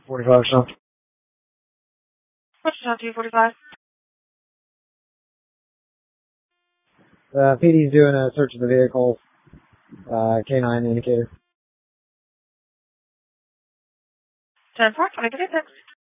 245 South. What's on 245? PD's doing a search of the vehicle. K9 indicator. 10-4, 20 to 6.